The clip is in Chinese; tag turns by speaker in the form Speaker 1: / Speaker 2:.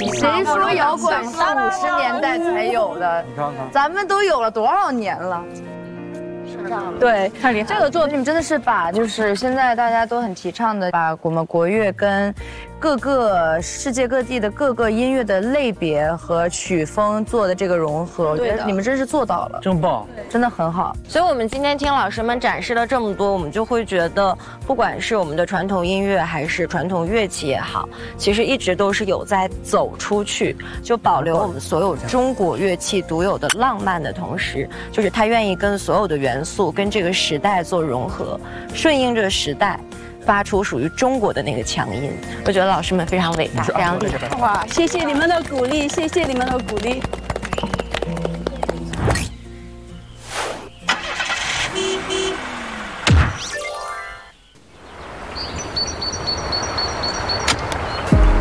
Speaker 1: 谁说摇滚是50年代才有的？
Speaker 2: 你看看，
Speaker 1: 咱们都有了多少年了？对，
Speaker 3: 太厉害了。
Speaker 1: 这个作品真的是把就是现在大家都很提倡的，把我们国乐跟各个世界各地的各个音乐的类别和曲风做的这个融合，我觉得你们真是做到了，
Speaker 2: 真棒，
Speaker 1: 真的很好。
Speaker 4: 所以我们今天听老师们展示了这么多，我们就会觉得，不管是我们的传统音乐还是传统乐器也好，其实一直都是有在走出去，就保留我们所有中国乐器独有的浪漫的同时，就是它愿意跟所有的元素跟这个时代做融合，顺应着时代。发出属于中国的那个强音，我觉得老师们非常伟大，非常厉害。
Speaker 3: 哇，谢谢你们的鼓励，谢谢你们的鼓励。